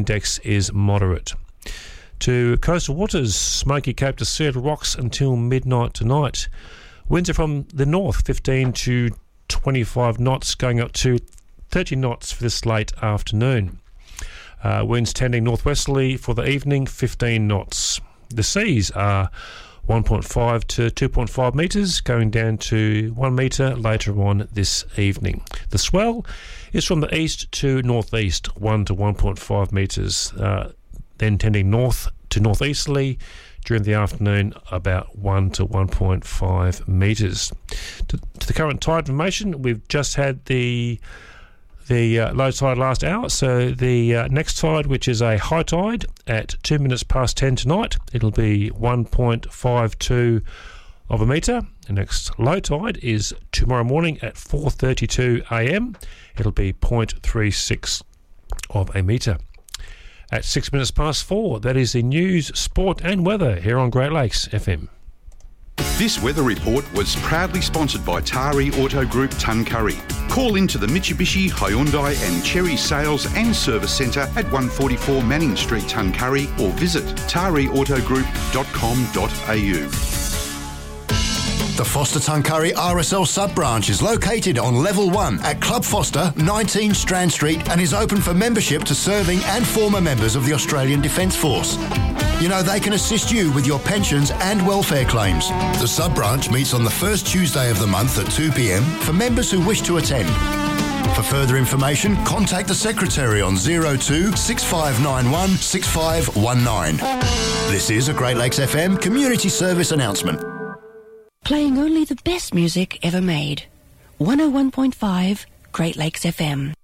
index is moderate. To coastal waters, Smoky Cape to Seattle Rocks until midnight tonight. Winds are from the north, 15 to 25 knots, going up to 30 knots for this late afternoon. Winds tending northwesterly for the evening, 15 knots. The seas are 1.5 to 2.5 metres, going down to 1 metre later on this evening. The swell is from the east to northeast, 1 to 1.5 metres, then tending north to northeasterly during the afternoon, about 1 to 1.5 metres. To the current tide information, we've just had the low tide last hour, so the next tide, which is a high tide at 2 minutes past 10 tonight, it'll be 1.52 of a metre. The next low tide is tomorrow morning at 4:32 a.m. It'll be 0.36 of a metre. At 6 minutes past 4, that is the news, sport and weather here on Great Lakes FM. This weather report was proudly sponsored by Tari Auto Group Tuncurry. Call into the Mitsubishi, Hyundai and Chery Sales and Service Centre at 144 Manning Street, Tuncurry, or visit tariautogroup.com.au. The Foster Tuncurry RSL sub-branch is located on Level 1 at Club Foster, 19 Strand Street, and is open for membership to serving and former members of the Australian Defence Force. You know, they can assist you with your pensions and welfare claims. The sub-branch meets on the first Tuesday of the month at 2 p.m. for members who wish to attend. For further information, contact the Secretary on 02 6591 6519. This is a Great Lakes FM community service announcement. Playing only the best music ever made. 101.5 Great Lakes FM.